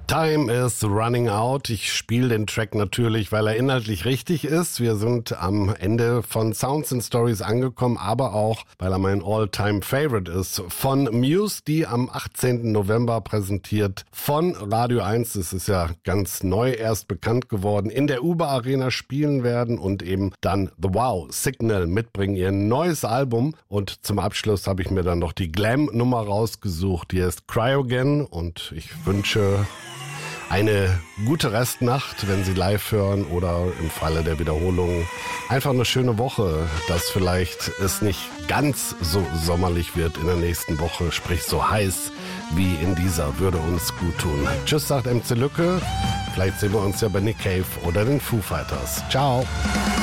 Time is running out. Ich spiele den Track natürlich, weil er inhaltlich richtig ist. Wir sind am Ende von Sounds and Stories angekommen, aber auch, weil er mein All-Time-Favorite ist. Von Muse, die am 18. November präsentiert von Radio 1. Das ist ja ganz neu erst bekannt geworden. In der Uber Arena spielen werden und eben dann The Wow Signal mitbringen, ihr neues Album. Und zum Abschluss habe ich mir dann noch die Glam-Nummer rausgesucht. Die heißt Cryogen und ich wünsche eine gute Restnacht, wenn Sie live hören oder im Falle der Wiederholung einfach eine schöne Woche, dass vielleicht es nicht ganz so sommerlich wird in der nächsten Woche, sprich so heiß wie in dieser, würde uns gut tun. Tschüss, sagt MC Lücke. Vielleicht sehen wir uns ja bei Nick Cave oder den Foo Fighters. Ciao.